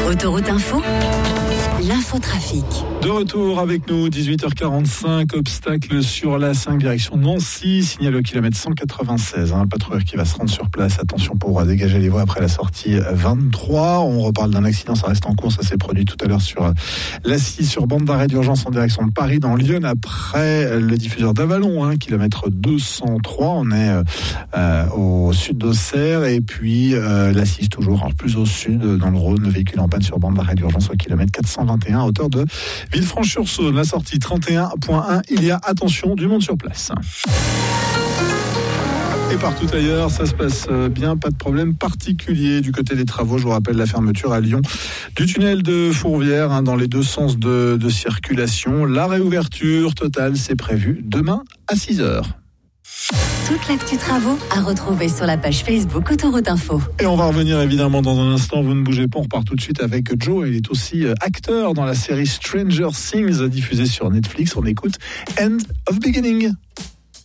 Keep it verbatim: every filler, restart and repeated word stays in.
Autoroute Info, l'infotrafic. De retour avec nous, dix-huit heures quarante-cinq, obstacle sur l'A cinq direction Nancy, signal au kilomètre cent quatre-vingt-seize, un patrouilleur qui va se rendre sur place, attention pour dégager les voies après la sortie vingt-trois. On reparle d'un accident, ça reste en cours, ça s'est produit tout à l'heure sur l'A six, sur bande d'arrêt d'urgence en direction de Paris, dans Lyon, après le diffuseur d'Avalon, hein, kilomètre deux cent trois, on est euh, au sud d'Auxerre, et puis euh, l'A six toujours, hein, plus au sud, dans le Rhône, le véhicule en panne sur bande d'arrêt d'urgence au kilomètre quatre cent vingt et un à hauteur de Villefranche-sur-Saône. La sortie trente et un point un, il y a, attention, du monde sur place. Et partout ailleurs, ça se passe bien, pas de problème particulier du côté des travaux. Je vous rappelle la fermeture à Lyon du tunnel de Fourvière, hein, dans les deux sens de, de circulation. La réouverture totale, c'est prévu demain à six heures. Toute l'actu travaux à retrouver sur la page Facebook Autoroute Info. Et on va revenir évidemment dans un instant, vous ne bougez pas, on repart tout de suite avec Joe. Il est aussi acteur dans la série Stranger Things diffusée sur Netflix. On écoute End of Beginning.